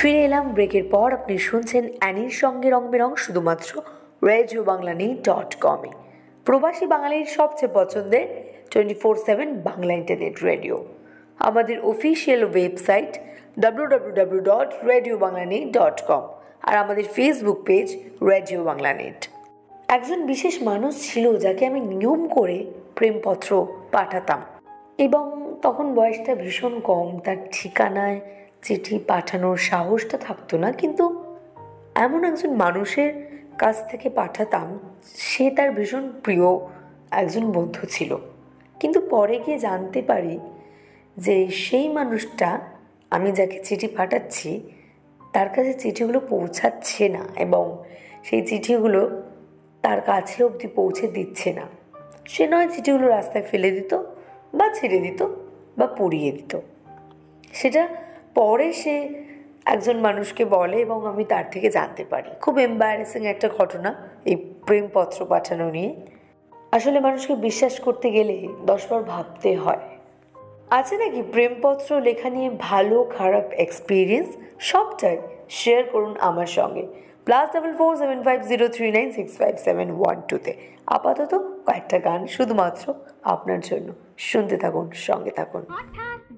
ফিরে এলাম ব্রেকের পর। আপনি শুনছেন অ্যানির সঙ্গে রং বেরং শুধুমাত্র রেডিও বাংলা .com-এ, প্রবাসী বাঙালির সবচেয়ে পছন্দের 24/7 বাংলা ইন্টারনেট রেডিও। আমাদের অফিসিয়াল ওয়েবসাইট www.radiobanglanet.com আর আমাদের Facebook page radio Bangla net. একজন বিশেষ মানুষ ছিল যাকে আমি নিয়ম করে প্রেমপত্র পাঠাতাম, এবং তখন বয়সটা ভীষণ কম, তার ঠিকানায় চিঠি পাঠানোর সাহসটা থাকতো না, কিন্তু এমন একজন মানুষের কাছ থেকে পাঠাতাম, সে তার ভীষণ প্রিয় একজন বন্ধু ছিল। কিন্তু পরে গিয়ে জানতে পারি যে সেই মানুষটা, আমি যাকে চিঠি পাঠাচ্ছি, তার কাছে চিঠিগুলো পৌঁছাচ্ছে না, এবং সেই চিঠিগুলো তার কাছে অবধি পৌঁছে দিচ্ছে না। সে নয় চিঠিগুলো রাস্তায় ফেলে দিত, বা ছেড়ে দিত, বা পুড়িয়ে দিত। সেটা পরে সে একজন মানুষকে বলে, এবং আমি তার থেকে জানতে পারি। খুব এম্বারাসিং একটা ঘটনা এই প্রেমপত্র পাঠানো নিয়ে। আসলে মানুষকে বিশ্বাস করতে গেলে 10 বার ভাবতে হয়। আছে নাকি প্রেমপত্র লেখা নিয়ে ভালো খারাপ এক্সপিরিয়েন্স? সবটাই শেয়ার করুন আমার সঙ্গে। +447503965712-তে। আপাতত কয়েকটা গান শুধুমাত্র আপনার জন্য। শুনতে থাকুন, সঙ্গে থাকুন।